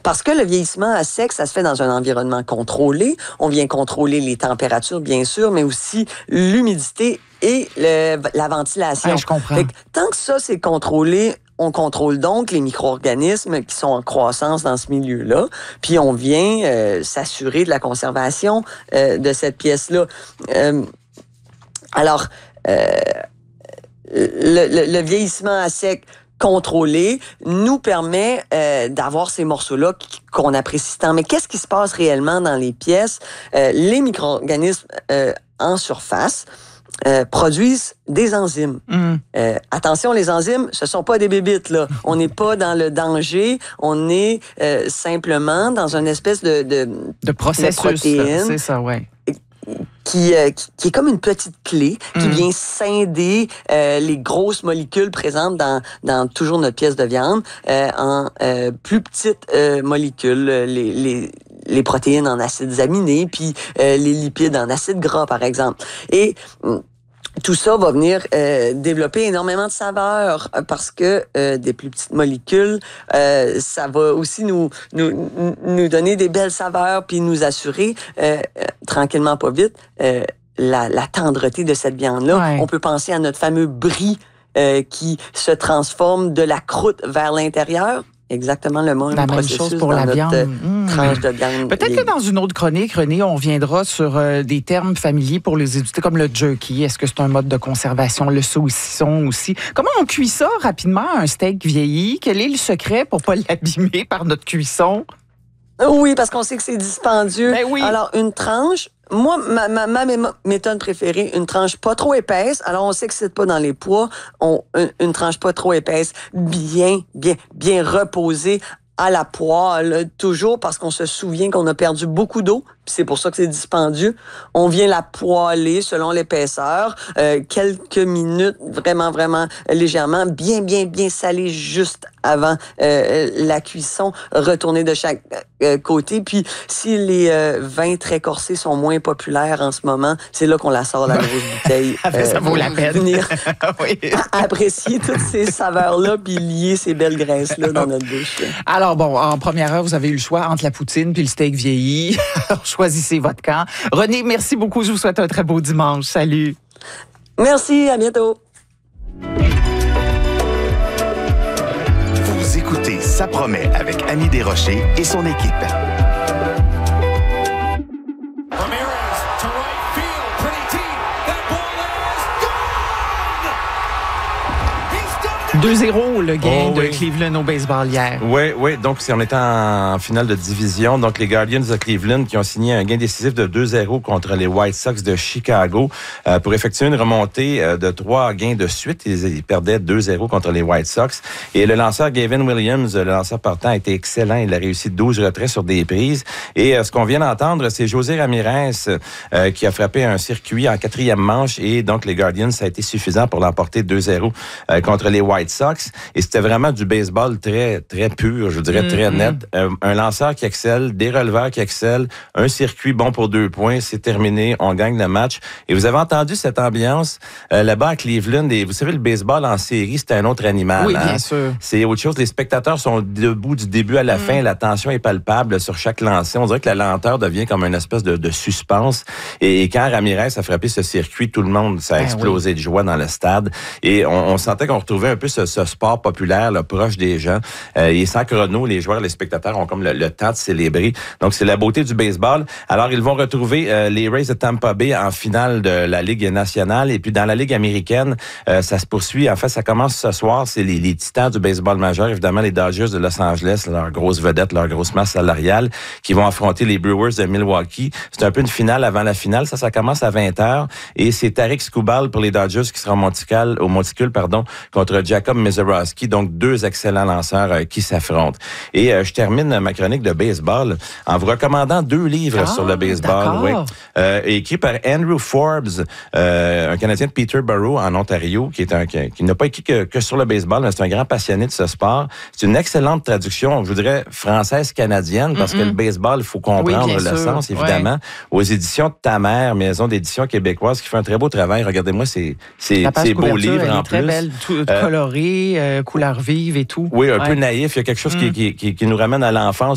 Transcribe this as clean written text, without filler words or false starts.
Parce que le vieillissement à sec, ça se fait dans un environnement contrôlé. On vient contrôler les températures, bien sûr, mais aussi l'humidité et la ventilation. Je comprends. Fait que, tant que ça, c'est contrôlé, on contrôle donc les micro-organismes qui sont en croissance dans ce milieu-là, puis on vient s'assurer de la conservation de cette pièce-là. Alors, le vieillissement à sec contrôlé nous permet d'avoir ces morceaux-là qu'on apprécie tant. Mais qu'est-ce qui se passe réellement dans les pièces? Les micro-organismes en surface produisent des enzymes. Attention, les enzymes, ce sont pas des bébites, là. On n'est pas dans le danger, on est simplement dans une espèce de processus. De protéines. C'est ça, ouais. Qui est comme une petite clé qui vient scinder les grosses molécules présentes dans toujours notre pièce de viande en plus petites molécules, les protéines en acides aminés, puis les lipides en acides gras, par exemple. Et tout ça va venir développer énormément de saveurs parce que des plus petites molécules, ça va aussi nous donner des belles saveurs puis nous assurer, tranquillement pas vite, la tendreté de cette viande-là. Ouais. On peut penser à notre fameux brie qui se transforme de la croûte vers l'intérieur. Exactement le même processus chose pour dans la notre viande. tranche de viande. Peut-être que dans une autre chronique, René, on viendra sur des termes familiers pour les éduquer, comme le jerky. Est-ce que c'est un mode de conservation? Le saucisson aussi. Comment on cuit ça rapidement, un steak vieilli? Quel est le secret pour pas l'abîmer par notre cuisson? Oui, parce qu'on sait que c'est dispendieux. Ben oui. Alors, une tranche, moi, ma méthode préférée, une tranche pas trop épaisse. Alors, on s'excite pas dans les poids. Une tranche pas trop épaisse, bien reposée à la poêle, toujours parce qu'on se souvient qu'on a perdu beaucoup d'eau. C'est pour ça que c'est dispendieux. On vient la poêler selon l'épaisseur, quelques minutes, vraiment légèrement, bien salée juste avant la cuisson, retourner de chaque côté. Puis, si les vins très corsés sont moins populaires en ce moment, c'est là qu'on la sort, la grosse bouteille. Ça vaut la peine. Venir Oui. apprécier toutes ces saveurs-là, puis lier ces belles graisses-là dans notre bouche. Alors, bon, en première heure, vous avez eu le choix entre la poutine puis le steak vieilli. Choisissez votre camp. René, merci beaucoup. Je vous souhaite un très beau dimanche. Salut. Merci, à bientôt. Vous écoutez Ça promet avec Annie Desrochers et son équipe. 2-0, le gain de Cleveland au baseball hier. Oui. Donc, on était en finale de division. Donc, les Guardians de Cleveland qui ont signé un gain décisif de 2-0 contre les White Sox de Chicago pour effectuer une remontée de 3 gains de suite. Ils perdaient 2-0 contre les White Sox. Et le lanceur Gavin Williams, le lanceur partant, a été excellent. Il a réussi 12 retraits sur des prises. Et ce qu'on vient d'entendre, c'est José Ramirez qui a frappé un circuit en 4e manche. Et donc, les Guardians, ça a été suffisant pour l'emporter 2-0 contre les White Sox. Et c'était vraiment du baseball très, très pur, je dirais, très net. Un lanceur qui excelle, des releveurs qui excellent, un circuit bon pour 2 points, c'est terminé, on gagne le match. Et vous avez entendu cette ambiance là-bas à Cleveland. Et vous savez, le baseball en série, c'est un autre animal. Oui, bien sûr. C'est autre chose. Les spectateurs sont debout du début à la fin. La tension est palpable sur chaque lancer. On dirait que la lenteur devient comme une espèce de suspense. Et quand Ramirez a frappé ce circuit, tout le monde, ça a explosé de joie dans le stade. Et on sentait qu'on retrouvait un peu ce sport populaire, là, proche des gens. Et sans chrono, les joueurs, les spectateurs ont comme le temps de célébrer. Donc, c'est la beauté du baseball. Alors, ils vont retrouver les Rays de Tampa Bay en finale de la Ligue nationale. Et puis, dans la Ligue américaine, ça se poursuit. En fait, ça commence ce soir. C'est les titans du baseball majeur. Évidemment, les Dodgers de Los Angeles, leur grosse vedette, leur grosse masse salariale, qui vont affronter les Brewers de Milwaukee. C'est un peu une finale avant la finale. Ça commence à 20h. Et c'est Tarik Skubal pour les Dodgers qui sera au monticule, contre Jacob Mezorowski. Donc, 2 excellents lanceurs qui s'affrontent. Et je termine ma chronique de baseball en vous recommandant 2 livres sur le baseball. Écrit par Andrew Forbes, un Canadien de Peterborough en Ontario, qui n'a pas écrit que sur le baseball, mais c'est un grand passionné de ce sport. C'est une excellente traduction, je voudrais, française-canadienne, parce que le baseball, il faut comprendre le sens, évidemment. Aux éditions de Ta Mère, maison d'édition québécoise, qui fait un très beau travail. Regardez-moi ces beaux livres en plus. Très belle, colorée, couleur vive et tout. Oui, un peu naïf. Il y a quelque chose qui nous ramène à l'enfance.